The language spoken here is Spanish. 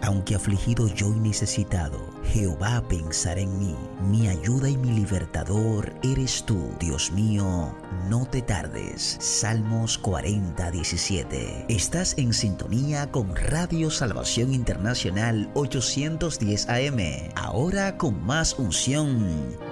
Aunque afligido yo y necesitado, Jehová pensará en mí. Mi ayuda y mi libertador eres tú, Dios mío, no te tardes. Salmos 40:17. Estás en sintonía con Radio Salvación Internacional 810 AM. Ahora con más unción,